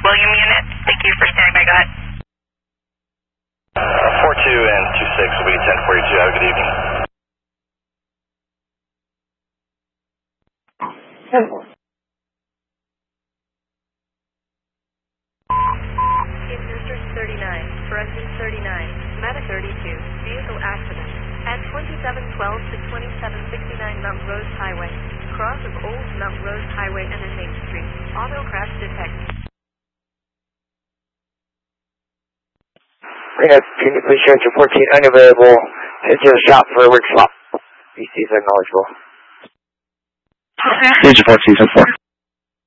William unit. Thank you for standing by. Go ahead. 42 and 26 will be 1042. Have a good evening. District 39, Forensic 39, Medic 32, vehicle accident at 2712 to 2769 Mount Rose Highway, cross of Old Mount Rose Highway and Main Street. Auto crash detected. Can you please change your 14 unavailable into the shop for a rig swap? VC is acknowledgeable. Stage 14, 10-4.